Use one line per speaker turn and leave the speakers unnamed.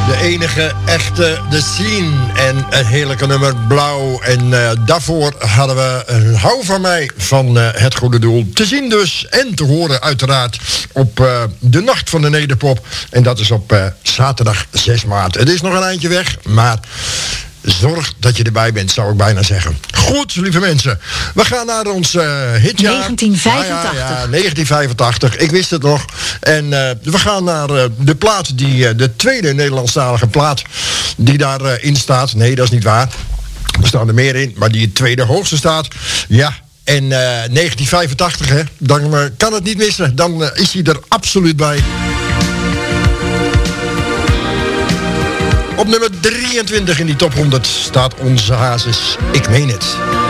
De enige echte, de Scene. En een heerlijke nummer, Blauw. En daarvoor hadden we een Hou van mij van Het Goede Doel. Te zien dus en te horen uiteraard op de Nacht van de Nederpop. En dat is op zaterdag 6 maart. Het is nog een eindje weg, maar zorg dat je erbij bent, zou ik bijna zeggen. Goed, lieve mensen. We gaan naar ons hitjaar.
1985.
Ja, 1985. Ik wist het nog. En we gaan naar de plaat die... de tweede Nederlandstalige plaat die daarin staat. Nee, dat is niet waar. Er staan er meer in, maar die het tweede hoogste staat. Ja. En 1985, hè. Dan kan het niet missen. Dan is hij er absoluut bij. Op nummer 23 in die top 100 staat Onze Hazes. Ik meen het.